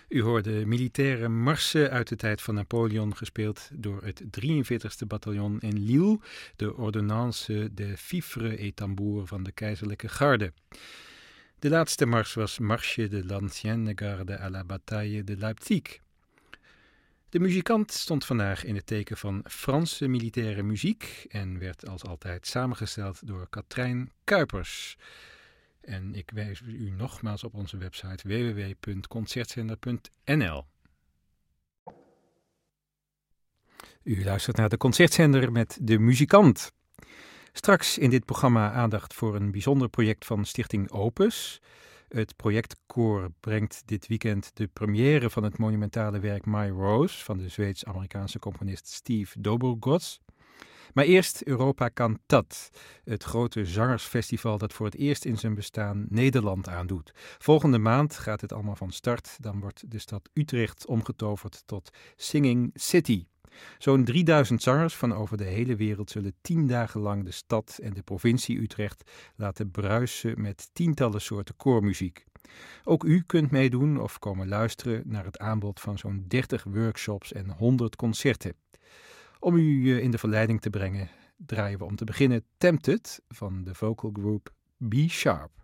U hoorde militaire marsen uit de tijd van Napoleon, gespeeld door het 43e bataljon in Lille, de Ordonnance de Fifre et Tambour van de keizerlijke garde. De laatste mars was Marche de l'Ancienne Garde à la Bataille de Leipzig. De muzikant stond vandaag in het teken van Franse militaire muziek en werd als altijd samengesteld door Katrijn Kuipers. En ik wijs u nogmaals op onze website www.concertzender.nl. U luistert naar de Concertzender met de muzikant. Straks in dit programma aandacht voor een bijzonder project van Stichting Opus. Het projectkoor brengt dit weekend de première van het monumentale werk My Rose van de Zweeds-Amerikaanse componist Steve Dobelgos. Maar eerst Europa Cantat, het grote zangersfestival dat voor het eerst in zijn bestaan Nederland aandoet. Volgende maand gaat het allemaal van start. Dan wordt de stad Utrecht omgetoverd tot Singing City. Zo'n 3000 zangers van over de hele wereld zullen 10 dagen lang de stad en de provincie Utrecht laten bruisen met tientallen soorten koormuziek. Ook u kunt meedoen of komen luisteren naar het aanbod van zo'n 30 workshops en 100 concerten. Om u in de verleiding te brengen, draaien we om te beginnen Tempted van de vocal group B Sharp.